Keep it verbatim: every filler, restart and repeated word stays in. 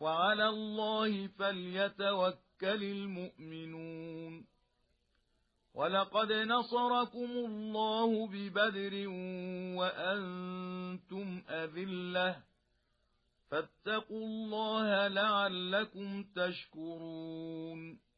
وعلى الله فليتوكل المؤمنون ولقد نصركم الله ببدر وأنتم أذلة فاتقوا الله لعلكم تشكرون